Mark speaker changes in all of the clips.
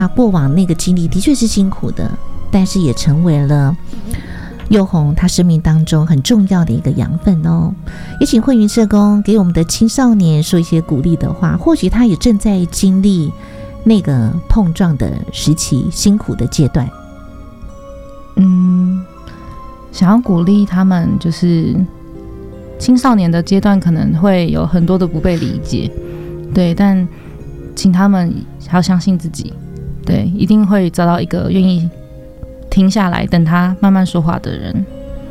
Speaker 1: 过往那个经历的确是辛苦的，但是也成为了佑宏他生命当中很重要的一个养分哦。也请慧云社工给我们的青少年说一些鼓励的话，或许他也正在经历那个碰撞的时期，辛苦的阶段。
Speaker 2: 想要鼓励他们，就是青少年的阶段可能会有很多的不被理解，对，但请他们还要相信自己，对，一定会找到一个愿意停下来等他慢慢说话的人。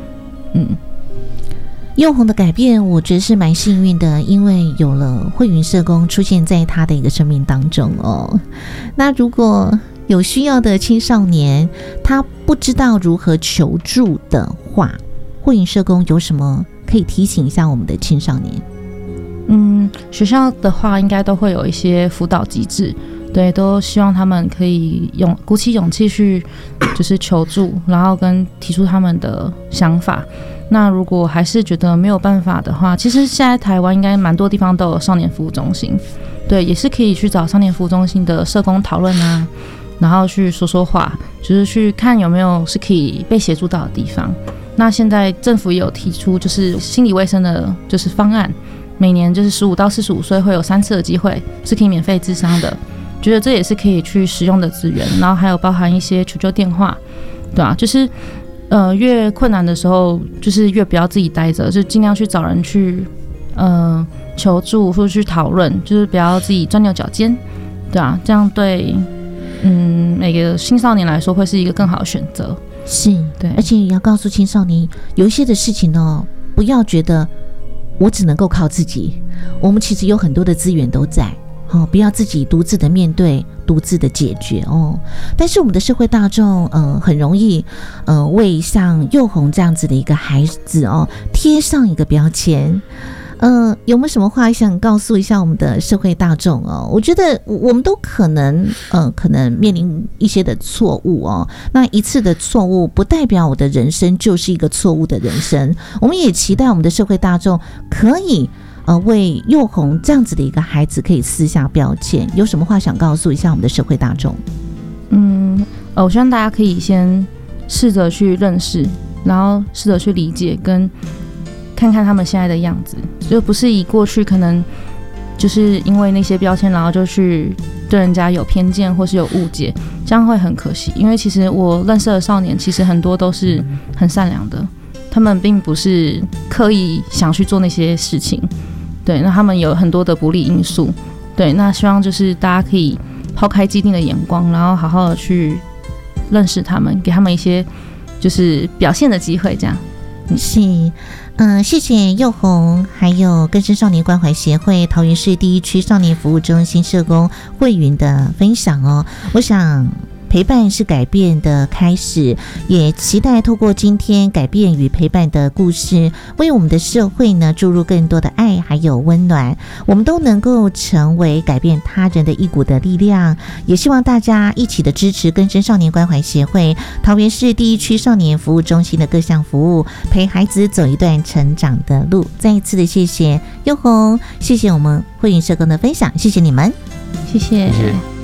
Speaker 1: 佑宏的改变我觉得是蛮幸运的，因为有了慧云社工出现在他的一个生命当中哦。那如果有需要的青少年他不知道如何求助的话，慧云社工有什么可以提醒一下我们的青少年？
Speaker 2: 学校的话应该都会有一些辅导机制，对，都希望他们可以鼓起勇气去就是求助，然后跟提出他们的想法。那如果还是觉得没有办法的话，其实现在台湾应该蛮多地方都有少年服务中心，对，也是可以去找少年服务中心的社工讨论啊，然后去说说话，就是去看有没有是可以被协助到的地方。那现在政府也有提出就是心理卫生的就是方案，每年就是15到45岁会有3次的机会是可以免费諮商的，觉得这也是可以去使用的资源。然后还有包含一些求救电话，对啊，就是越困难的时候就是越不要自己待着，就尽量去找人去求助或者去讨论，就是不要自己钻牛角尖，对啊，这样对每个青少年来说会是一个更好的选择。
Speaker 1: 是，对，而且也要告诉青少年有一些的事情哦，不要觉得我只能够靠自己，我们其实有很多的资源都在不要自己独自的面对，独自的解决哦。但是我们的社会大众很容易为像佑宏这样子的一个孩子贴上一个标签。有没有什么话想告诉一下我们的社会大众哦？我觉得我们都可能面临一些的错误哦。那一次的错误不代表我的人生就是一个错误的人生。我们也期待我们的社会大众可以为佑宏这样子的一个孩子可以撕下标签。有什么话想告诉一下我们的社会大众？
Speaker 2: 我希望大家可以先试着去认识，然后试着去理解跟看看他们现在的样子，就不是以过去可能就是因为那些标签然后就去对人家有偏见或是有误解，这样会很可惜。因为其实我认识的少年其实很多都是很善良的，他们并不是刻意想去做那些事情，对，那他们有很多的不利因素，对，那希望就是大家可以抛开既定的眼光，然后好好的去认识他们，给他们一些就是表现的机会，这样。
Speaker 1: 是，谢谢佑宏，还有更生少年关怀协会桃园市第1区少年服务中心社工慧云的分享哦。我想陪伴是改变的开始，也期待透过今天改变与陪伴的故事，为我们的社会呢注入更多的爱还有温暖，我们都能够成为改变他人的一股的力量。也希望大家一起的支持更生少年关怀协会桃园市第1区少年服务中心的各项服务，陪孩子走一段成长的路。再一次的谢谢佑宏，谢谢我们慧云社工的分享，谢谢你们，
Speaker 2: 谢谢。
Speaker 3: 谢谢。